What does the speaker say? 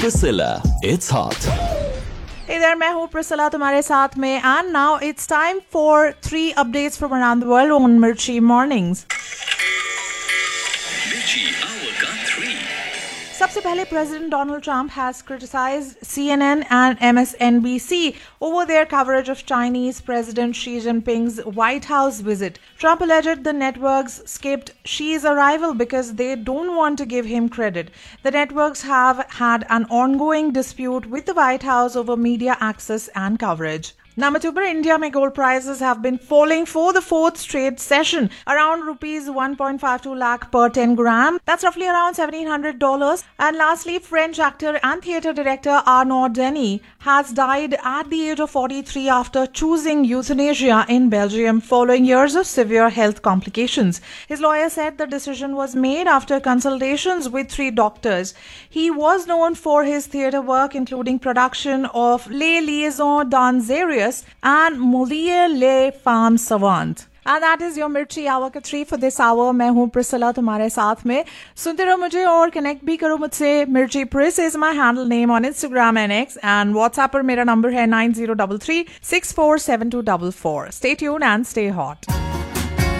Priscilla, it's hot. इधर मैं हूँ प्रिसिला तुम्हारे साथ में and now it's time for 3 updates from around the world on मिर्ची मॉर्निंग्स। सबसे पहले president Donald Trump has criticised CNN and MSNBC over their coverage of Chinese President Xi Jinping's White House visit. Trump alleged the networks skipped Xi's arrival because they don't want to give him credit. The networks have had an ongoing dispute with the White House over media access and coverage. Number 2, पर India में gold prices have been falling for the 4th straight session, around rupees 1.52 lakh per 10 gram. That's roughly around $1,700. And lastly, French actor and theatre director Arnaud Denis has died at the age of 43 after choosing euthanasia in Belgium following years of severe health complications. His lawyer said the decision was made after consultations with 3 doctors. He was known for his theatre work, including production of Les Liaisons d'Anzerius and Molière Les Femmes Savantes. And that is your Mirchi Hour का 3 for this hour. मैं हूँ Priscilla तुम्हारे साथ में। सुनते रहो मुझे और कनेक्ट भी करो मुझसे। मिर्ची प्रिस is my handle name on Instagram and X, and WhatsApp पर मेरा नंबर है 9033 647244. Stay tuned and stay hot.